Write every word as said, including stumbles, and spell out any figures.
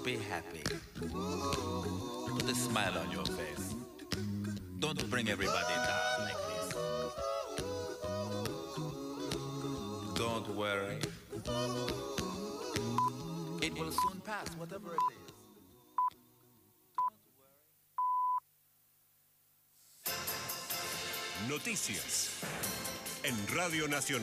be happy. Put a smile on your face. Don't bring everybody down like this. Don't worry. It will soon pass, whatever it is. Noticias en Radio Nacional.